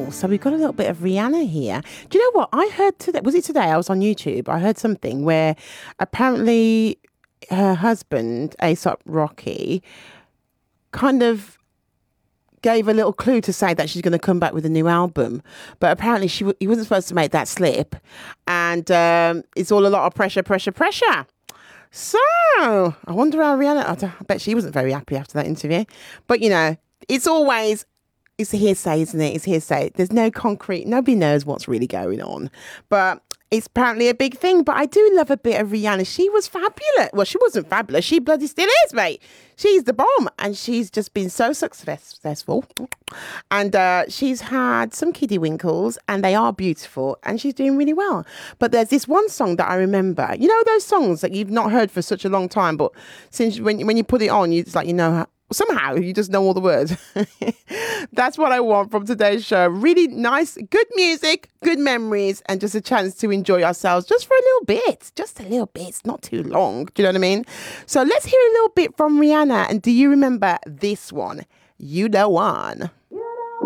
So we've got a little bit of Rihanna here. Do you know what? I heard today, was it today? I was on YouTube. I heard something where apparently her husband, A$AP Rocky, kind of gave a little clue to say that she's going to come back with a new album. But apparently he wasn't supposed to make that slip. And it's all a lot of pressure. So I wonder how Rihanna, I bet she wasn't very happy after that interview. But, you know, it's a hearsay, isn't it? It's hearsay. There's no concrete. Nobody knows what's really going on. But it's apparently a big thing. But I do love a bit of Rihanna. She was fabulous. Well, she wasn't fabulous. She bloody still is, mate. She's the bomb. And she's just been so successful. And she's had some kiddie winkles. And they are beautiful. And she's doing really well. But there's this one song that I remember. You know those songs that you've not heard for such a long time. But since when you put it on, it's like, you know, somehow you just know all the words. That's what I want from today's show. Really nice, good music, good memories, and just a chance to enjoy ourselves just for a little bit. Just a little bit. It's not too long. Do you know what I mean? So let's hear a little bit from Rihanna. And do you remember this one? You know one.